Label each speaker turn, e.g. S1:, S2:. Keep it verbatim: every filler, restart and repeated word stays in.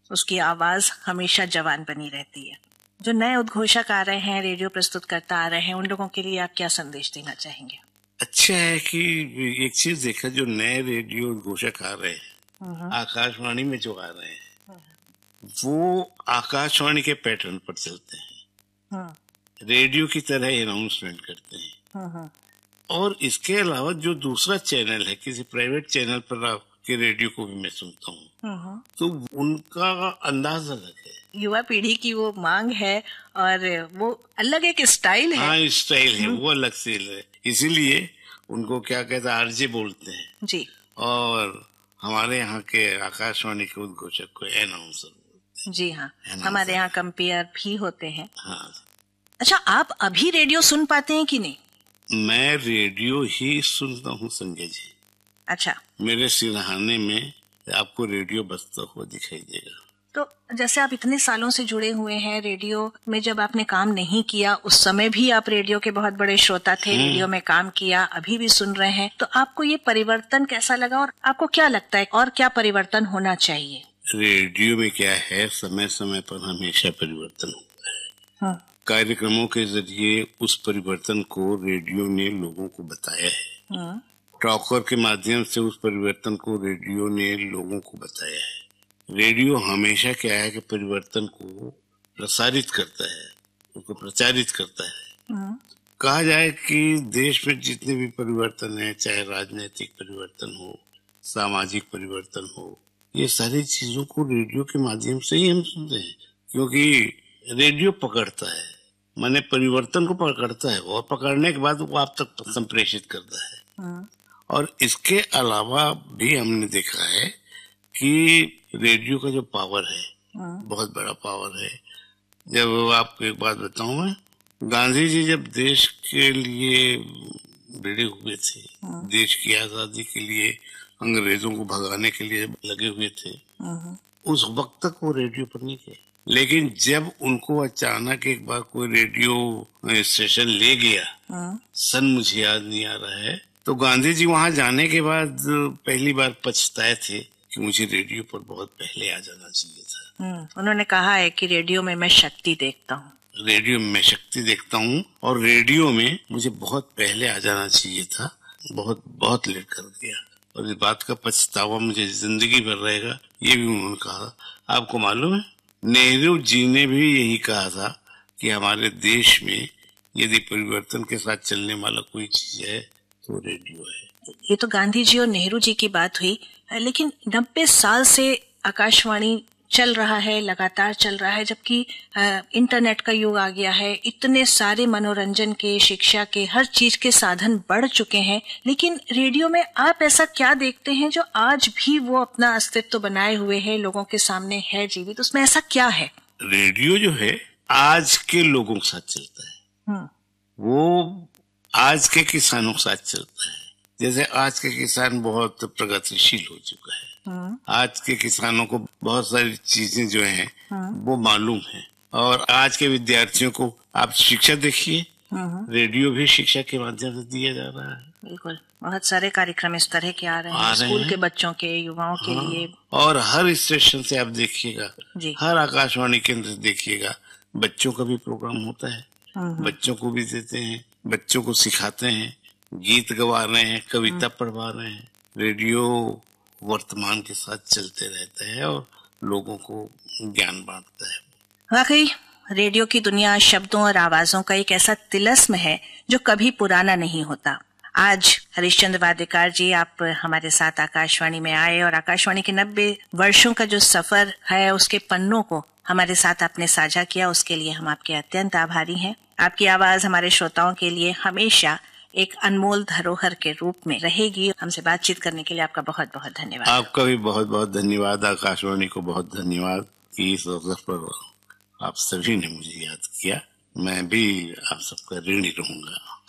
S1: उसकी आवाज हमेशा जवान बनी रहती है। जो नए उद्घोषक आ रहे हैं, रेडियो प्रस्तुतकर्ता आ रहे हैं, उन लोगों के लिए आप क्या संदेश देना चाहेंगे?
S2: अच्छा है कि एक चीज देखा, जो नए रेडियो उद्घोषक आ रहे हैं, आकाशवाणी में जो आ रहे हैं, वो आकाशवाणी के पैटर्न पर चलते हैं, रेडियो की तरह अनाउंसमेंट करते हैं। और इसके अलावा जो दूसरा चैनल है, किसी प्राइवेट चैनल पर आपके रेडियो को भी मैं सुनता हूँ, तो उनका अंदाज अलग है।
S1: युवा पीढ़ी की वो मांग है और वो अलग एक स्टाइल है।
S2: हाँ, स्टाइल है, वो अलग से है। इसीलिए उनको क्या कहते हैं, आरजे बोलते हैं
S1: जी।
S2: और हमारे यहाँ के आकाशवाणी के उद्घोषक को एनाउंसर बोलते हैं।
S1: जी हाँ, हमारे यहाँ कंपेयर भी होते हैं।
S2: हाँ।
S1: अच्छा, आप अभी रेडियो सुन पाते हैं कि नहीं?
S2: मैं रेडियो ही सुनता हूँ संजय जी।
S1: अच्छा।
S2: मेरे सिरहाने में आपको रेडियो बजता हुआ दिखाई देगा।
S1: तो जैसे आप इतने सालों से जुड़े हुए हैं रेडियो में, जब आपने काम नहीं किया उस समय भी आप रेडियो के बहुत बड़े श्रोता थे, रेडियो में काम किया, अभी भी सुन रहे हैं, तो आपको ये परिवर्तन कैसा लगा और आपको क्या लगता है और क्या परिवर्तन होना चाहिए?
S2: रेडियो में क्या है, समय समय पर हमेशा परिवर्तन होता है। हाँ। कार्यक्रमों के जरिए उस परिवर्तन को रेडियो ने लोगों को बताया है। हाँ। टॉकर के माध्यम से उस परिवर्तन को रेडियो ने लोगों को बताया है। रेडियो हमेशा क्या है कि परिवर्तन को प्रसारित करता है, उसको प्रचारित करता है। हाँ। कहा जाए कि देश में जितने भी परिवर्तन है, चाहे राजनीतिक परिवर्तन हो, सामाजिक परिवर्तन हो, ये सारी चीजों को रेडियो के माध्यम से ही हम सुनते हैं, क्योंकि रेडियो पकड़ता है, माने परिवर्तन को पकड़ता है और पकड़ने के बाद वो आप तक संप्रेषित करता है। हाँ। और इसके अलावा भी हमने देखा है कि रेडियो का जो पावर है, हाँ। बहुत बड़ा पावर है। जब आपको एक बात बताऊं मैं, गांधी जी जब देश के लिए भिड़े हुए थे, हाँ। देश की आजादी के लिए अंग्रेजों को भगाने के लिए लगे हुए थे, हाँ। उस वक्त तक वो रेडियो पर नहीं थे। लेकिन जब उनको अचानक एक बार कोई रेडियो स्टेशन ले गया, हाँ। सन मुझे याद नहीं आ रहा है, तो गांधी जी वहां जाने के बाद पहली बार पछताए थे कि मुझे रेडियो पर बहुत पहले आ जाना चाहिए था।
S1: उन्होंने कहा है कि रेडियो में मैं शक्ति देखता हूँ,
S2: रेडियो में मैं शक्ति देखता हूँ और रेडियो में मुझे बहुत पहले आ जाना चाहिए था, बहुत बहुत लेट कर दिया और इस बात का पछतावा मुझे जिंदगी भर रहेगा, ये भी उन्होंने कहा। आपको मालूम है, नेहरू जी ने भी यही कहा था कि हमारे देश में यदि परिवर्तन के साथ चलने वाला कोई चीज है तो रेडियो है।
S1: ये तो गांधी जी और नेहरू जी की बात हुई, लेकिन नब्बे साल से आकाशवाणी चल रहा है, लगातार चल रहा है, जबकि इंटरनेट का युग आ गया है, इतने सारे मनोरंजन के, शिक्षा के, हर चीज के साधन बढ़ चुके हैं, लेकिन रेडियो में आप ऐसा क्या देखते हैं जो आज भी वो अपना अस्तित्व बनाए हुए है, लोगों के सामने है जीवित? तो उसमें ऐसा क्या है?
S2: रेडियो जो है आज के लोगों के साथ चलता है, वो आज के किसानों के साथ चलता है। जैसे आज के किसान बहुत प्रगतिशील हो चुका है, आज के किसानों को बहुत सारी चीजें जो हैं वो मालूम है, और आज के विद्यार्थियों को आप शिक्षा देखिए, रेडियो भी शिक्षा के माध्यम से दिया जा रहा है।
S1: बिल्कुल, बहुत सारे कार्यक्रम इस तरह के आ रहे हैं, स्कूल के बच्चों के, युवाओं के हाँ। लिए।
S2: और हर स्टेशन से आप देखिएगा, हर आकाशवाणी केंद्र देखिएगा, बच्चों का भी प्रोग्राम होता है, बच्चों को भी देते हैं, बच्चों को सिखाते हैं, गीत गवा रहे हैं, कविता पढ़वा रहे हैं। रेडियो वर्तमान के साथ चलते रहता है और लोगों को ज्ञान बांटता है।
S1: वाकई रेडियो की दुनिया शब्दों और आवाजों का एक ऐसा तिलस्म है जो कभी पुराना नहीं होता। आज हरिश्चंद्र वाडेकर जी, आप हमारे साथ आकाशवाणी में आए और आकाशवाणी के नब्बे वर्षों का जो सफर है उसके पन्नों को हमारे साथ आपने साझा किया, उसके लिए हम आपके अत्यंत आभारी हैं। आपकी आवाज हमारे श्रोताओं के लिए हमेशा एक अनमोल धरोहर के रूप में रहेगी। हमसे बातचीत करने के लिए आपका बहुत बहुत धन्यवाद।
S2: आपका भी बहुत बहुत धन्यवाद, आकाशवाणी को बहुत धन्यवाद कि इस अवसर पर आप सभी ने मुझे याद किया। मैं भी आप सबका ऋणी रहूंगा।